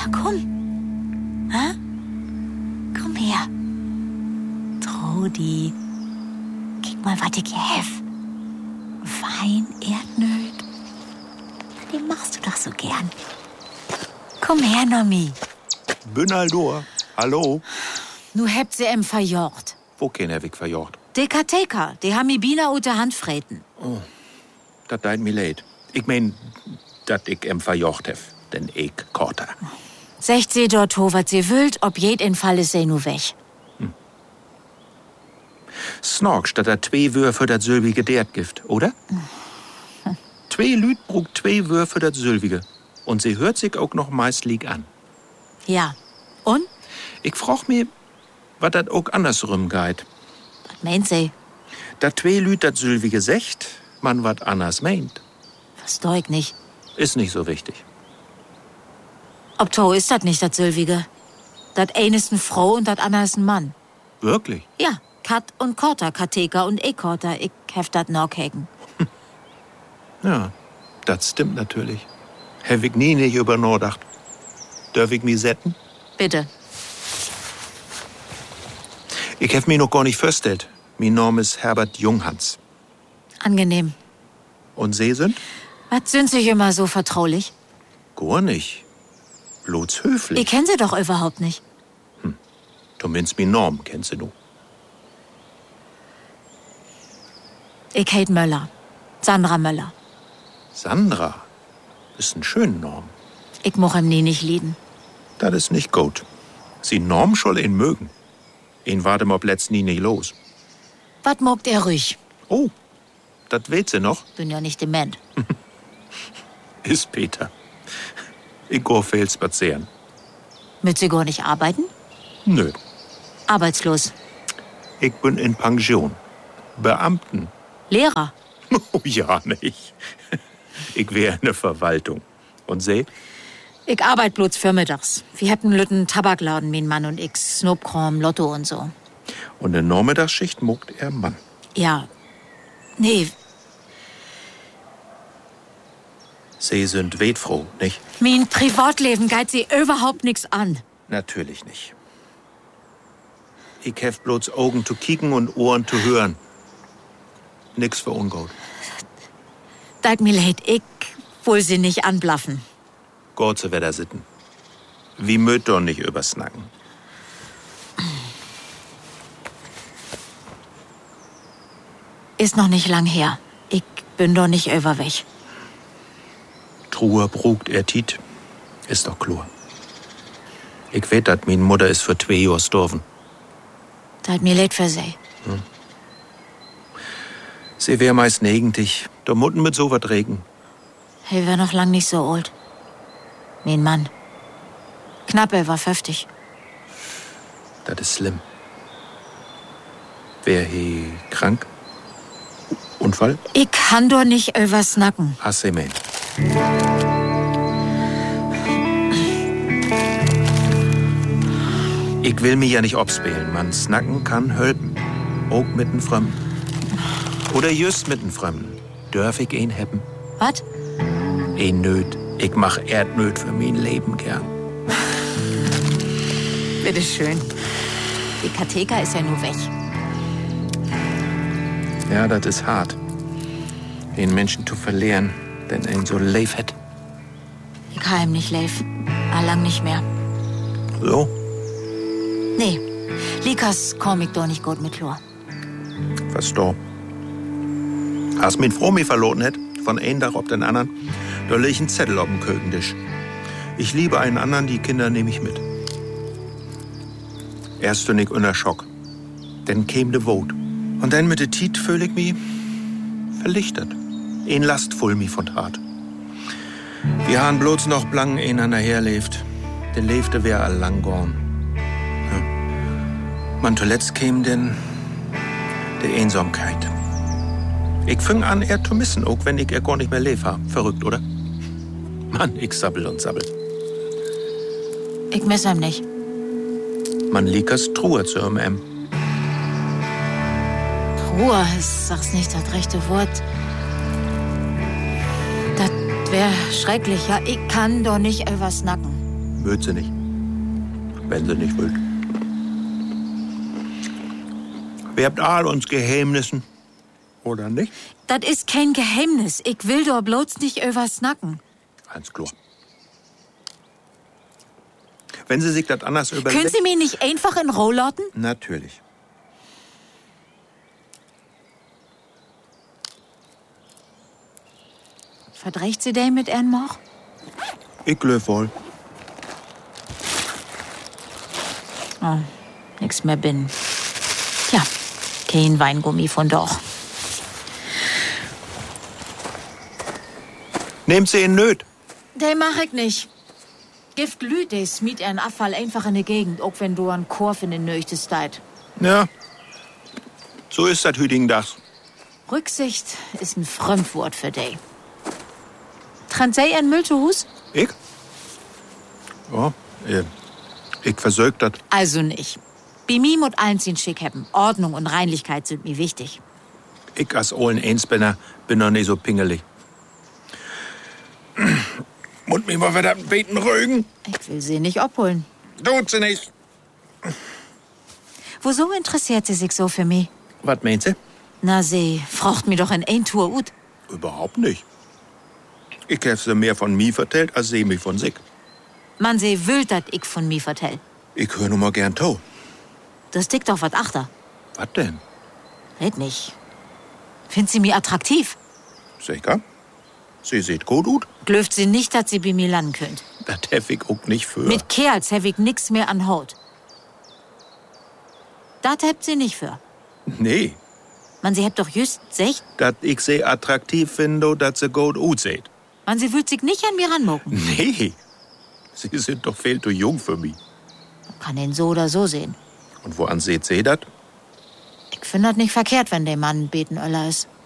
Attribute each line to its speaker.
Speaker 1: Ja, komm. Ha? Komm her. Trudi. Kick mal, was ich hier hef. Wein, Erdnöt. Die machst du doch so gern. Komm her, Nomi.
Speaker 2: Bin aldor. Hallo?
Speaker 1: Nu hebt sie em verjocht.
Speaker 2: Wo keiner weg verjocht?
Speaker 1: Dekateka, die haben mi Bina ut der Hand freten.
Speaker 2: Oh, dat deit mi leid. Ich mein, dat ich em verjocht hef. Den ich korter.
Speaker 1: Secht sie dort ho, wat sie wüllt, ob jed in Fall is sie nu weg.
Speaker 2: Snorkst, dat er 2 Wör für dat Sülwige Dertgift, oder? 2 Lüd brugt 2 Wör für dat Sülwige. Und sie hört sich auch noch meist lieg an.
Speaker 1: Ja. Und?
Speaker 2: Ich frag mir, wat dat auch andersrum geht.
Speaker 1: Was meint sie?
Speaker 2: Dat 2 Lüd dat Sülwige secht, man wat anders meint.
Speaker 1: Das deug nicht.
Speaker 2: Ist nicht so wichtig.
Speaker 1: Ob to ist dat nicht dat Sülwige? Dat eine ist n Frau und dat andere ist n Mann.
Speaker 2: Wirklich?
Speaker 1: Ja, Kat und Korter, Kateka und Korter, ich hef dat Norkhegen.
Speaker 2: Ja, das stimmt natürlich. Hab ich nie nicht über nachgedacht. Darf ich mich setzen?
Speaker 1: Bitte.
Speaker 2: Ich hab mich noch gar nicht vorgestellt. Mein Name ist Herbert Junghans.
Speaker 1: Angenehm.
Speaker 2: Und Sie sind?
Speaker 1: Was sind Sie immer so vertraulich?
Speaker 2: Gar nicht. Bloß höflich.
Speaker 1: Ich kenn Sie doch überhaupt nicht.
Speaker 2: Du meinst mein Namen, kennst du nur.
Speaker 1: Ich heit Möller. Sandra Möller.
Speaker 2: Sandra? Ist ein schöner Name.
Speaker 1: Ich moch ihm nie nicht lieben.
Speaker 2: Das ist nicht gut. Sie Norm soll ihn mögen. Ihn war dem ob letzt nie nicht los.
Speaker 1: Was mogt er ruhig?
Speaker 2: Oh, das weht sie noch.
Speaker 1: Bin ja nicht dement.
Speaker 2: Ist Peter. Ich go viel spazieren.
Speaker 1: Müt Sie gar nicht arbeiten?
Speaker 2: Nö,
Speaker 1: Arbeitslos.
Speaker 2: ich bin in Pension. Beamten.
Speaker 1: Lehrer.
Speaker 2: Oh ja, nicht. Ich wär in der Verwaltung. Und Sie?
Speaker 1: Ich arbeit bloß vormittags. Wir hätten Lütten Tabakladen, mein Mann und ich. Snobkram, Lotto und so.
Speaker 2: Und in Nachmittagsschicht muckt er Mann.
Speaker 1: Ja. Nee,
Speaker 2: Sie sind wetfroh, nicht?
Speaker 1: mein Privatleben geht Sie überhaupt nix an.
Speaker 2: Natürlich nicht. Ich hef bloß Augen zu kicken und Ohren zu hören. Nix für ungut.
Speaker 1: Dat mir leid, ich will Sie nicht anblaffen.
Speaker 2: Gott zu Wetter sitten. Wie möt doch nicht übersnacken.
Speaker 1: Ist noch nicht lang her. Ich bin doch nicht überweg.
Speaker 2: Truhe brugt er Tiet. Ist doch klar. Ich weet, dat min Mutter ist für 2 Jahre gestorben.
Speaker 1: Dat mir leid für Sie.
Speaker 2: Sie wär meist negentig. Da mutten mit so wat regen.
Speaker 1: Hey, wär noch lang nicht so alt. Mein Mann. Knapp, er war 50.
Speaker 2: Das ist schlimm. Wär he krank? Unfall?
Speaker 1: Ich kann doch nicht übersnacken.
Speaker 2: Hasse mein. Ich will mich ja nicht obspielen. Man snacken kann helfen. Auch mit den Fremden. Oder just mit den Fremden. Dörf ich ihn hebben?
Speaker 1: Was?
Speaker 2: Ein Nöt. Ich mach Erdnöt für mein Leben gern.
Speaker 1: Bitte schön. Die Kateka ist ja nur weg.
Speaker 2: Ja, das ist hart. Den Menschen zu verlieren, denn ein so leif hat.
Speaker 1: Ich kann ihm nicht leif. Allang nicht mehr.
Speaker 2: So?
Speaker 1: Nee. Likas komm ich doch nicht gut mit Chlor.
Speaker 2: Was da? Hast min Frau mich verloren hätt, von einem Tag auf den anderen, da leg ich einen Zettel auf dem Kökentisch. Ich liebe einen anderen, die Kinder nehme ich mit. Erst bin ich unter Schock. Dann käm de Wut. Und dann mit de Tiet fühl ich mich verlichtet. Ein lastvoll mich von hart. Wir han bloß noch blang einander herlebt. Der lebte wär all lang gorn. Ja. Man zuletzt käm denn de Einsamkeit. Ich fing an, er zu missen, auch wenn ich er gar nicht mehr leb hab. Verrückt, oder? Mann, ich sabbel und sabbel.
Speaker 1: Ich miss ihm nicht.
Speaker 2: Man liekers Truhe zu em.
Speaker 1: Ruhe, ich sag's nicht das rechte Wort. Das wär schrecklich, ja. Ich kann doch nicht übersnacken.
Speaker 2: Mögt sie nicht. Wenn sie nicht will. Wir habt all uns Geheimnissen. Oder nicht?
Speaker 1: Das ist kein Geheimnis. Ich will doch bloß nicht übersnacken.
Speaker 2: Ganz klar. Wenn Sie sich das anders überlegen...
Speaker 1: Können Sie mich nicht einfach in Ruhe lassen?
Speaker 2: Natürlich.
Speaker 1: Verdreht Sie den mit Ihren Moch?
Speaker 2: Ich glaub wohl.
Speaker 1: Oh, nix mehr bin. Tja, kein Weingummi von doch.
Speaker 2: Nehmt sie in Nöt.
Speaker 1: Den mach ich nicht. Gift Lüt, der smiet ihren Abfall einfach in die Gegend, auch wenn du an Korf in den Nöchtes deit.
Speaker 2: Ja, so ist das hütigen Dachs.
Speaker 1: Rücksicht ist ein Fremdwort für dich. Trennt sie ihren Müll zu Hus?
Speaker 2: Ich? Ja, ich versög das.
Speaker 1: Also nicht. Bei mir muss allen ziehen schick haben. Ordnung und Reinlichkeit sind mir wichtig.
Speaker 2: Ich als ohlen Einspenner bin noch nicht so pingelig. Muss mich mal wieder beten rügen.
Speaker 1: Ich will sie nicht abholen.
Speaker 2: Tut sie nicht.
Speaker 1: Wieso interessiert sie sich so für mich?
Speaker 2: Was meint sie?
Speaker 1: Na, sie fragt mir doch in ein Tour ut.
Speaker 2: Überhaupt nicht. Ich hab sie mehr von mir vertellt, als sie mich von sich.
Speaker 1: Man, sie will, dat ich von mir vertell.
Speaker 2: Ich hör nur mal gern to.
Speaker 1: Das dickt doch wat achter.
Speaker 2: Was denn?
Speaker 1: Red nicht. Find sie mir attraktiv?
Speaker 2: Sicher? Sie sieht gut ut.
Speaker 1: Glöft sie nicht, dass sie bei mir landen könnt.
Speaker 2: Das hef ich auch nicht für.
Speaker 1: Mit Kerls hab ich nix mehr an Haut. Dat hebt sie nicht für.
Speaker 2: Nee,
Speaker 1: Man, sie hebt doch just secht.
Speaker 2: dass ich sie attraktiv finde, dass sie gut ut seht.
Speaker 1: Man, sie will sich nicht an mir ranmucken.
Speaker 2: Nee, sie sind doch viel zu jung für mich.
Speaker 1: Man kann ihn so oder so sehen.
Speaker 2: Und woran seht sie das?
Speaker 1: Ich find das nicht verkehrt, wenn der Mann ein Betenöller ist.